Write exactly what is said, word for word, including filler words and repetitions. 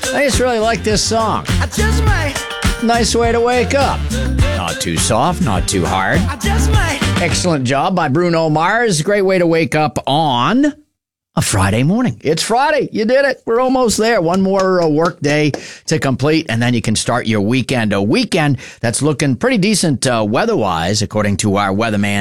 I just really like this song. I just might. Nice way to wake up. Not too soft, not too hard. I just might. Excellent job by Bruno Mars. Great way to wake up on a Friday morning. It's Friday. You did it. We're almost there. One more uh, work day to complete, and then you can start your weekend. A weekend that's looking pretty decent uh, weather-wise, according to our weatherman.